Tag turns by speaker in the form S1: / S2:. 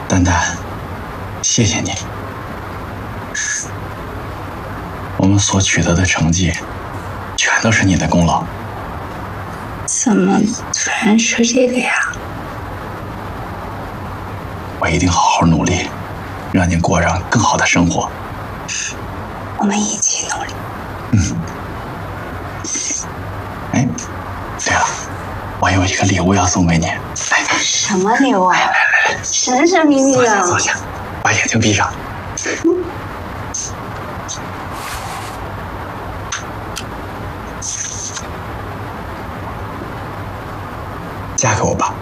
S1: 丹丹，谢谢你，我们所取得的成绩，全都是你的功劳。
S2: 怎么突然说这个呀？
S1: 我一定好好努力，让你过上更好的生活。
S2: 我们一起努力。
S1: 哎，对了，我有一个礼物要送给你。来，
S2: 什么礼物啊？神神秘秘的。
S1: 坐下，把眼睛闭上。嫁给我吧。